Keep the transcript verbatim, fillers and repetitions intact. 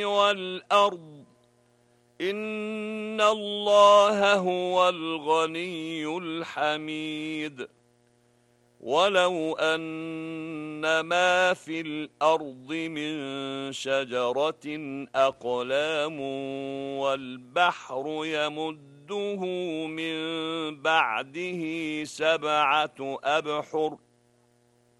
والأرض إن الله هو الغني الحميد ولو أن ما في الأرض من شجرة أقلام والبحر يمده من بعده سبعة أبحر